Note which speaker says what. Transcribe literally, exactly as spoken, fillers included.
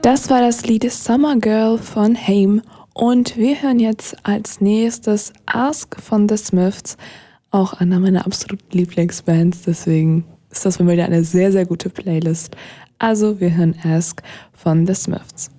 Speaker 1: Das war das Lied Summer Girl von Haim und wir hören jetzt als nächstes Ask von The Smiths, auch einer meiner absoluten Lieblingsbands, deswegen ist das für mich eine sehr, sehr gute Playlist. Also wir hören Ask von The Smiths.